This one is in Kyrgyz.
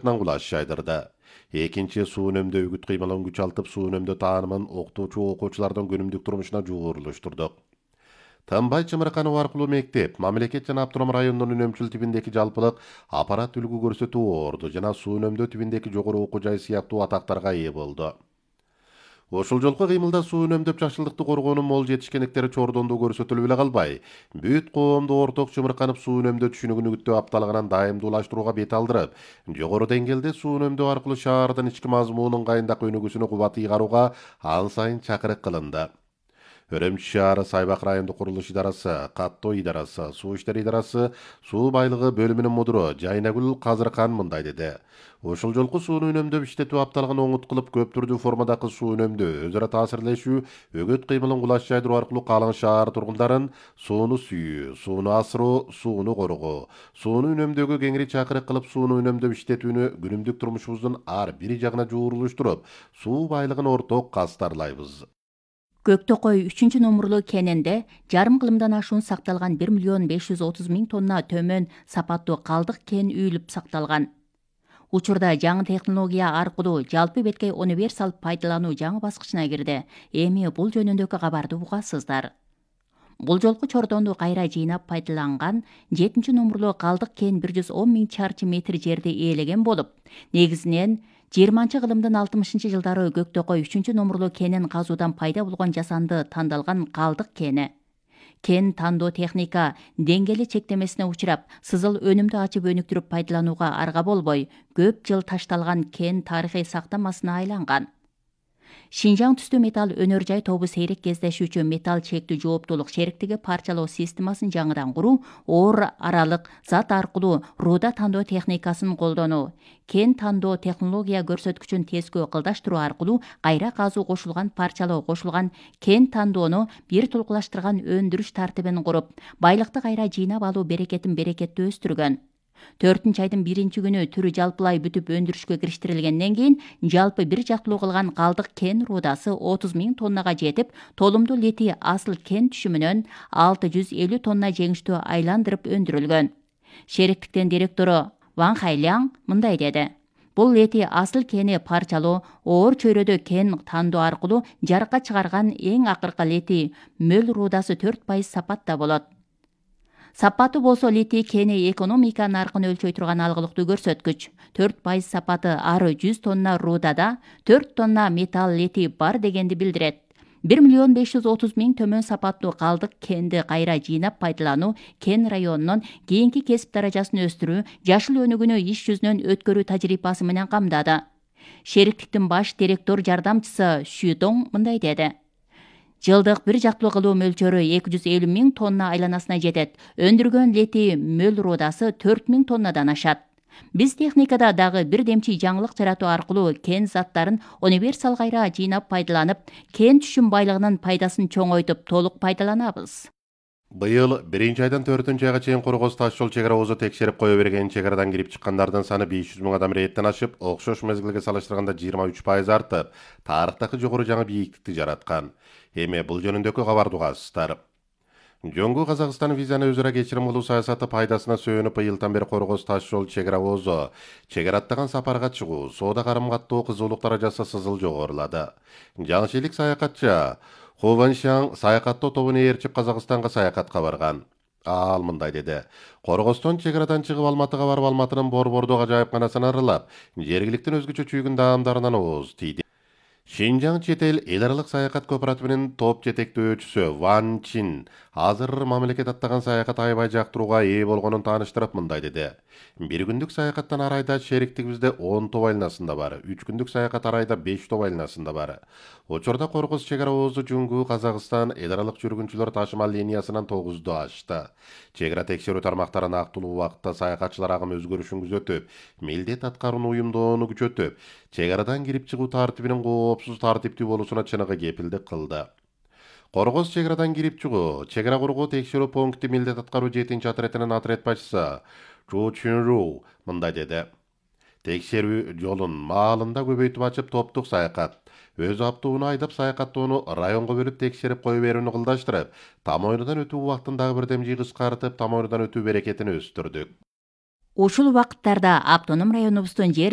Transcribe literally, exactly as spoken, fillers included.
тарапынан кулаш жайдырды. Экинчи суу үнөмдөө үгүт кыймылын күч алтып суу үнөмдөө таанымын окутуучу окуучулардын күнүмдүк турмушуна жуурулуштурдук. Тынбай Чымырканов аркылуу мектеп, мамлекет жана автоном райондун үнөмчүл тибиндеки жалпылык аппарат үлгү көрсөтүү орду жана суу үнөмдөө тибиндеки жогору окуу жай сыяктуу атактарга ээ болду. Ошол жолку кыймылда суу үнөмдөп жашылыкты коргоонун мол жетишкендиктери чордондуу көрсөтүлүп эле калбай, бүт коомду орток Чымырканов суу үнөмдөө түшүнүгүн үгүттөө апталыгынан дайымдуулаштырууга бет алдырып, жогору деңгээлде суу үнөмдөө аркылуу шаардын ички мазмунун кайындак өнүгүүсүнө кубат ыйгарууга ан сайын чакырык кылынды. Өрөмчү шаары Сайбак райондук курулуш идарасы, Каттоо идарасы, Суу иштери идарасы, Суу байлыгы бөлүмүнүн мудуру Жайнагүл Казыркан мындай деди. Ошол жолку сууну үнөмдөп иштетүү апталыгын оңут кылып, көп түрдүү формадагы суу үнөмдөө, өзара таасирлешүү, өгөт кыймылын кулаш жайдыруу аркылуу калың шаар тургундарын сууну сүйүү, сууну асыруу, сууну коргоо, сууну үнөмдөөгө кеңири чакырык кылып, сууну үнөмдөп иштетүүнү күнүмдүк турмушубуздун ар бир жагына жуурулуштуруп, суу байлыгын орток кастарлайбыз. Көктөкөй үчүнчү номурлуу кенинде жарым кылымдан ашуун сакталган бир миллион беш жүз отуз миң тонна төмөн сапаттуу калдык кен үйүлүп сакталган. Учурда жаңы технология аркылуу жалпы беткей универсал пайдалануу жаңы баскычына кирди. Эми бул жөнүндөгү кабарды угасыздар. Бул жолку чордонду кайра жыйнап пайдаланган жетинчи номурлуу калдык кен бир жүз он миң чарчы метр жерди ээлеген болуп, негизинен жыйырманчы кылымдын алтымышынчы жылдары Көктөкөй үчүнчү номурлуу кенин казуудан пайда болгон жасанды тандалган калдык кени. Кен тандоо техника деңгээли чектемесине учурап, сызыл өнүмдү ачып өнүктүрүп пайдаланууга арга болбой, көп жыл ташталган кен тарыхый сактамасына айланган. Шинжаң түстүү металл өнөр жай тобу сейрек кездешүүчү металл чектүү жооптуулук шериктиги парчалоо системасын жаңыдан куруу, оор аралык зат аркылуу руда тандоо техникасын колдонуу, кен тандоо технология көрсөткүчүн тескөө кылдаштыруу аркылуу кайра казуу кошулган парчалоо кошулган кен тандоону бир тулкулаштырган өндүрүш тартибин куруп, байлыкты кайра жыйнап алуу берекетин берекеттүү өстүргөн. төртүнчү айдын биринчи күнү түрү жалпылай бүтүп өндүрүшкө кириштирилгенден кийин жалпы бир жактылуу кылган калдык кен рудасы отуз миң тоннага жетип, толумдуу лети асыл кен түшүмүнөн алты жүз элүү тонна жеңиштүү айландырып өндүрүлгөн. Шериктиктин директору Ван Хайляң мындай деди. Бул лети асыл кени парчалоо, оор чөйрөдө кен тандоо аркылуу жарыкка чыгарган эң акыркы лети мөл рудасы төрт пайыз сапатта болот. Сапаты болсо лити кени экономика наркын өлчөй турган алгылыктуу көрсөткүч. төрт пайыз сапаты ары жүз тонна рудада төрт тонна металл лити бар дегенди билдирет. бир миллион беш жүз отуз миң төмөн сапаттуу калдык кенди кайра жыйнап пайдалануу кен районунун кийинки кесип даражасын өстүрүү, жашыл өнүгүүнү иш жүзүнөн өткөрүү тажрыйбасы менен камдады. Шериктиктин баш директор жардамчысы Шүдоң мындай деди. Жылдык бир жактылуу кылуу мөлчөрү эки жүз элүү миң тонна айланасына жетет. Өндүргөн лети мөл рудасы төрт миң тоннадан ашат. Биз техникада дагы бир демчи жаңылык жаратуу аркылуу кен заттарын универсал кайра жыйнап пайдаланып, кен түшүм байлыгынын пайдасын чоңойтуп, толук пайдаланабыз. Быйыл биринчи айдан төртүнчү айга чейин Коргоз таш жол чек ара озу текшерип кое берген чек арадан кирип чыккандардын саны беш жүз миң адам рейттен ашып, окшош мезгилге салыштырганда жыйырма үч пайыз артып, тарыхтагы жогору жаңы бийиктикти жараткан. Эми бул жөнүндөгү кабарды угасыздар. Жоңгу Казакстан визаны өзара кечирим кылуу саясаты пайдасына сөөнүп, быйылдан бери Коргоз таш жол чек ара озу чек ара аттаган сапарга чыгуу, соода карым каттоо кызуулук даражасы сызыл жогорулады. Жаңшилик саякатчы Ху Ваншаң саякаттоо тобуну ээрчип Казакстанга саякатка барган. Ал мындай деди. Коргостон чек арадан чыгып Алматыга барып, Алматынын Борбордук ажайыпканасын аралап, жергиликтин өзгөчө чүйгүн даамдарынан ооз тийди. Шинжаң чет эл эл аралык саякат кооперативинин топ жетектөөчүсү Ван Чин азыр мамлекет аттаган саякат аябай жактырууга ээ болгонун тааныштырып мындай деди. Бир күндүк саякаттан ар айда шериктигибизде он топ айланасында бар, үч күндүк саякат ар айда беш топ айланасында бар. Учурда Коргоз чек ара озу Жоңгу Казакстан эл аралык жүргүнчүлөр ташыма линиясынан тогузду ашты. Чек ара текшерүү тармактарын актылуу убакытта саякатчылар агым өзгөрүшүн күзөтүп, милдет аткарууну уюмдоону күчөтүп, чек арадан кирип чыгуу тартибинин коопсуз тартиптүү болуусуна чыныгы кепилдик кылды. Коргоз чек арадан кирип чыгуу, чек ара кургоо текшерүү пункти милдет аткаруу жетинчи отрядынын отряд башчысы Чу Чунру мындай деди. Текшерүү жолун маалында көбөйтүп ачып, топтук саякат өз аптууну айдап саякаттоону районго бөлүп текшерип кое берүүнү кылдаштырып, там ойнудан өтүү убактын дагы бир демжи кыскартып, там ойнудан өтүү берекетин өстүрдүк. Ушул убакыттарда автоном районубуздун жер